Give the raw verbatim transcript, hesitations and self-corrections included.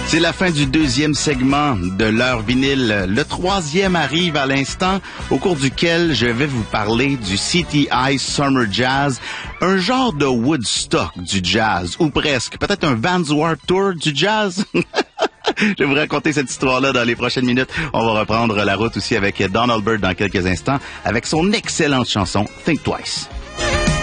C'est la fin du deuxième segment de l'heure vinyle. Le troisième arrive à l'instant, au cours duquel je vais vous parler du C T I Summer Jazz, un genre de Woodstock du jazz, ou presque, peut-être un Vans Warped Tour du jazz. Je vais vous raconter cette histoire-là dans les prochaines minutes. On va reprendre la route aussi avec Donald Byrd dans quelques instants, avec son excellente chanson Think Twice.